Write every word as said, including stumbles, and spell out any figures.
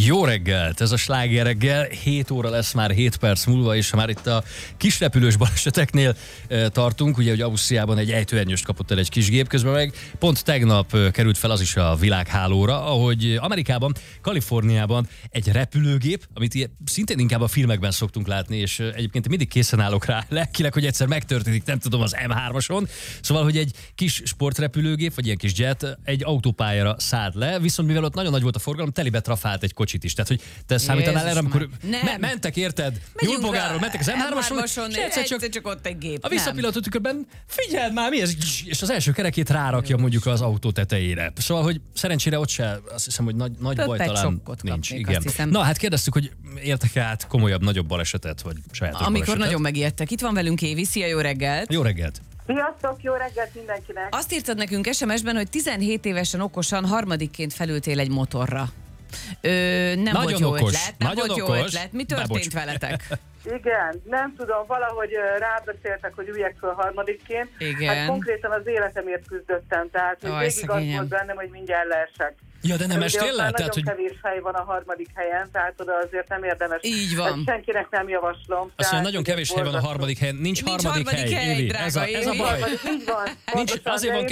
Jó reggelt! Ez a Sláger reggel. hét óra lesz már hét perc múlva, és már itt a kisrepülős baleseteknél e, tartunk. Ugye, hogy Ausztriában egy ejtőernyőst kapott el egy kis gép, közben meg pont tegnap e, került fel az is a világhálóra, ahogy Amerikában, Kaliforniában egy repülőgép, amit ilyen, szintén inkább a filmekben szoktunk látni, és e, egyébként mindig készen állok rá lelkileg, hogy egyszer megtörténik, nem tudom, az em hármason. Szóval, hogy egy kis sportrepülőgép, vagy ilyen kis jet egy autópályára szállt le, viszont mivel ott nagyon nagy volt a forgalom, telibe trafált egy kocsit is. Tehát, hogy te számítanál erre, amikor me- mentek, érted? Nyúlbogáról mentek az em hármason, és egyszer csak, csak ott egy gép. a visszapillantó tükörben figyeld már, mi ez? És az első kerekét rárakja mondjuk az autó tetejére. Szóval, hogy szerencsére ott se, azt hiszem, hogy nagy, nagy baj talán nincs. Kapnék, igen. Na, hát kérdeztük, hogy értek át komolyabb, nagyobb balesetet, vagy sajátos Amikor balesetet? nagyon megijedtek. Itt van velünk Évi, szia, jó reggelt! Jó reggelt! Sziasztok, jó reggelt mindenkinek! Azt írtad nekünk es em es-ben, hogy tizenhét évesen okosan harmadikként felültél egy motorra. Ö, nem Nagyon volt jó okos, ötlet, nem nagyon volt jó okos. ötlet. Mi történt Bebocs. veletek? Igen, nem tudom, valahogy ö, rábeszéltek, hogy üljek föl harmadikként. Igen. Hát konkrétan az életemért küzdöttem, tehát hogy Aj, végig az szegényem. volt bennem, hogy mindjárt leesek. Ja, de nem Ugye estél ott le? már Tehát, nagyon hogy kevés hely van a harmadik helyen, tehát oda azért nem érdemes. Így van. Ezt senkinek nem javaslom. azt mondja, Tehát, nagyon ugye kevés hely van a borzasztó. harmadik helyen. Nincs, Nincs harmadik, harmadik hely, Évi. drága Ez a, ez a Évi. baj. Így van, Nincs, pontosan, azért de van én